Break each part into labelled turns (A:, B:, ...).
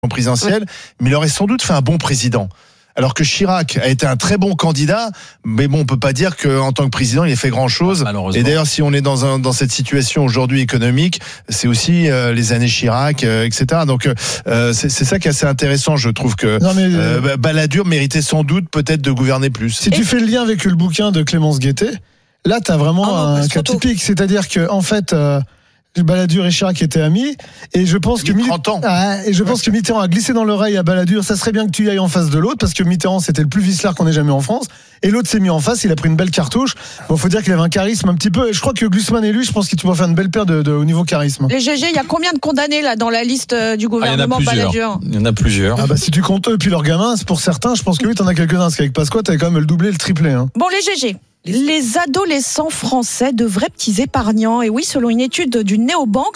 A: présidentielle, mais il aurait sans doute fait un bon président. Alors que Chirac a été un très bon candidat, mais bon, on peut pas dire qu'en tant que président, il ait fait grand-chose. Et d'ailleurs, si on est dans cette situation aujourd'hui économique, c'est aussi les années Chirac, etc. Donc, c'est ça qui est assez intéressant. Je trouve que Balladur méritait sans doute peut-être de gouverner plus.
B: Si tu fais le lien avec le bouquin de Clémence Guettet, là, tu as vraiment un cas typique. C'est-à-dire que, en fait, Balladur et Chirac étaient amis, et je pense que Mitterrand a glissé dans l'oreille à Balladur, ça serait bien que tu y ailles en face de l'autre, parce que Mitterrand c'était le plus vicelard qu'on ait jamais en France, et l'autre s'est mis en face, il a pris une belle cartouche. Bon, faut dire qu'il avait un charisme un petit peu, et je crois que Glucksmann et lui, je pense qu'il pourrait faire une belle paire au niveau charisme.
C: Les GG, il y a combien de condamnés là dans la liste du gouvernement Balladur?
D: Il y en a plusieurs.
B: Ah bah si tu comptes eux puis leurs gamins, c'est pour certains, je pense que oui, t'en as quelques-uns, parce qu'avec Pasqua, t'avais quand même le doublé et le triplé. Hein.
C: Bon, les GG. Les adolescents français, de vrais petits épargnants. Et oui, selon une étude du Néobank,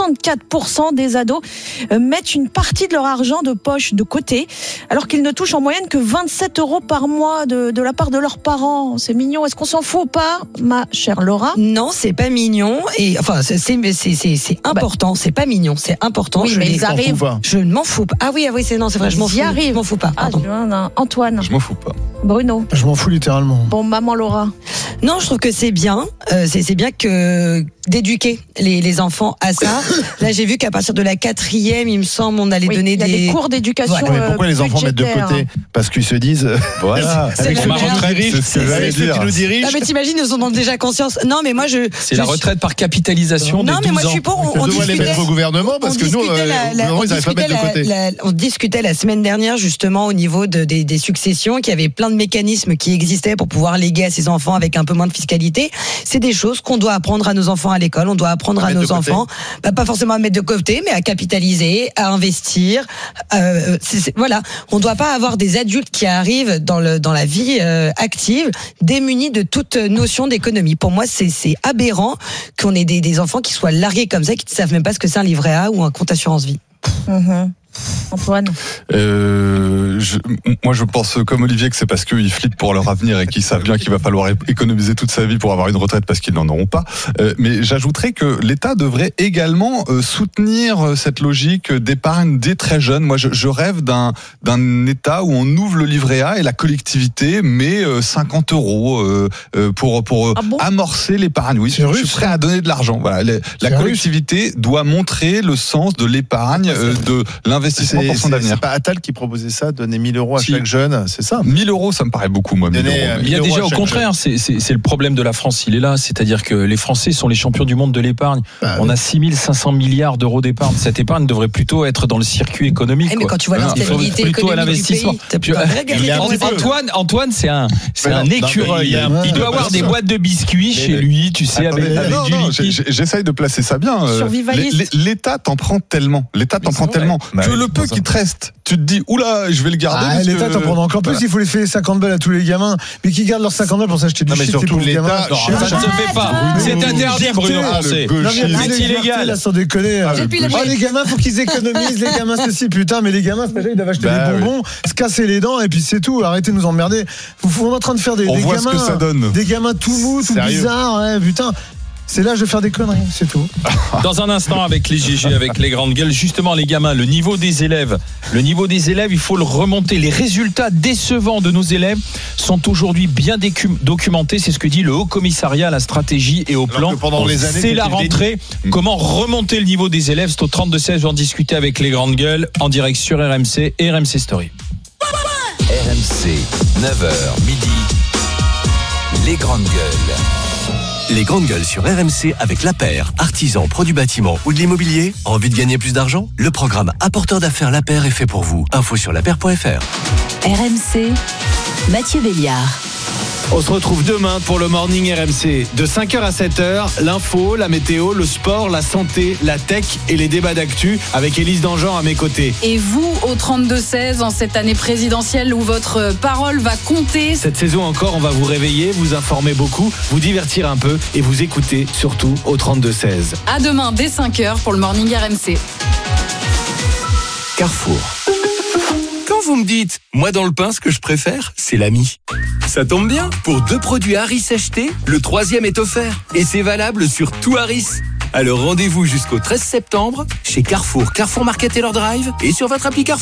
C: 64% des ados mettent une partie de leur argent de poche de côté, alors qu'ils ne touchent en moyenne que 27 € par mois de la part de leurs parents. C'est mignon. Est-ce qu'on s'en fout ou pas, ma chère Laura?
E: Non, c'est pas mignon. Et enfin, c'est important. C'est pas mignon. C'est important.
C: Oui, mais ils arrivent.
E: Je ne m'en fous pas. Ah oui, c'est vrai. Je m'en fous. Je m'en fous pas.
C: Antoine.
D: Je m'en fous pas.
C: Bruno.
B: Je m'en fous littéralement.
C: Bon, maman Laura.
E: Non, je trouve que c'est bien. C'est bien que d'éduquer les enfants à ça. Là, j'ai vu qu'à partir de la 4e, il me semble, on allait donner
C: des cours d'éducation.
A: Ouais, mais pourquoi les enfants mettent de côté? Parce qu'ils se disent, voilà,
D: avec ma retraite riche,
A: c'est ce que qui nous dirige.
E: Ah, mais t'imagines, ils ont déjà conscience. Non, mais moi,
D: c'est la retraite par capitalisation.
E: Non,
D: mais
E: moi, je suis pour.
A: On devrait les mettre au gouvernement, parce que nous, ils n'arrivent pas à mettre de côté.
E: On discutait la semaine dernière, justement, au niveau des successions, qu'il y avait plein de mécanismes qui existaient pour pouvoir léguer à ses enfants avec un peu moins de fiscalité. C'est des choses qu'on doit apprendre à nos enfants à l'école. On doit apprendre à nos enfants, pas forcément à mettre de côté, mais à capitaliser, à investir. Voilà, on ne doit pas avoir des adultes qui arrivent dans la vie active démunis de toute notion d'économie. Pour moi, c'est aberrant qu'on ait des enfants qui soient largués comme ça, qui ne savent même pas ce que c'est un livret A ou un compte assurance vie.
C: Antoine.
F: Moi, je pense comme Olivier que c'est parce qu'ils flippent pour leur avenir et qu'ils savent bien qu'il va falloir économiser toute sa vie pour avoir une retraite parce qu'ils n'en auront pas. Mais j'ajouterais que l'État devrait également soutenir cette logique d'épargne des très jeunes. Moi, je rêve d'un État où on ouvre le livret A et la collectivité met 50 € pour amorcer l'épargne. Oui, je suis prêt à donner de l'argent. Voilà, la collectivité doit montrer le sens de l'épargne, de l'investissement pour son avenir.
A: C'est pas Attal qui proposait ça, donner 1 000 € à chaque jeune, c'est ça?
F: 1 000 €, ça me paraît beaucoup, moi. 1 000 €.
D: Il y a déjà, au contraire, c'est le problème de la France, il est là. C'est-à-dire que les Français sont les champions du monde de l'épargne. On a 6 500 milliards d'euros d'épargne. Cette épargne devrait plutôt être dans le circuit économique.
E: Mais quand tu vois l'instabilité économique du pays,
D: Antoine, c'est un écureuil. Il doit avoir des boîtes de biscuits chez lui, tu sais, avec du liquide.
F: J'essaye de placer ça bien. L'État t'en prend tellement. Que le peu qui te reste, tu te dis, oula, je vais le garder.
B: L'État t'en prend encore plus, il faut les faire 50 balles à tous les gamins, mais qui gardent leurs 50 balles pour s'acheter du shit.
A: Mais surtout l'État,
D: ça ne se fait pas. C'est interdit, Bruno. C'est
B: illégal. Sans déconner. Les gamins, faut qu'ils économisent, les gamins, ceci, putain, mais les gamins, c'est pas ils doivent acheter des bonbons, se casser les dents, et puis c'est tout, arrêtez de nous emmerder. On est en train de faire des gamins tout mous, tout bizarres, putain. C'est l'âge de faire des conneries, c'est tout.
D: Dans un instant, avec les GG, avec les grandes gueules, justement, les gamins, le niveau des élèves, il faut le remonter. Les résultats décevants de nos élèves sont aujourd'hui bien documentés. C'est ce que dit le Haut Commissariat à la stratégie et au plan. C'est la rentrée. Comment remonter le niveau des élèves? C'est au 32-16. Je vais en discuter avec les grandes gueules en direct sur RMC et RMC Story.
G: RMC, 9h, midi. Les grandes gueules. Les grandes gueules sur RMC avec La Paire, artisan, pro du bâtiment ou de l'immobilier. Envie de gagner plus d'argent? Le programme apporteur d'affaires La Paire est fait pour vous. Info sur lapaire.fr.
H: RMC, Mathieu Béliard.
I: On se retrouve demain pour le Morning RMC. De 5h à 7h, l'info, la météo, le sport, la santé, la tech et les débats d'actu avec Élise Dangean à mes côtés.
J: Et vous, au 32-16, en cette année présidentielle où votre parole va compter.
I: Cette saison encore, on va vous réveiller, vous informer beaucoup, vous divertir un peu et vous écouter surtout au 32-16.
J: À demain dès 5h pour le Morning RMC.
G: Carrefour. Quand vous me dites, moi dans le pain, ce que je préfère, c'est l'ami. Ça tombe bien, pour 2 produits Harris achetés, le 3e est offert. Et c'est valable sur tout Harris. Alors rendez-vous jusqu'au 13 septembre chez Carrefour, Carrefour Market et leur Drive et sur votre appli Carrefour.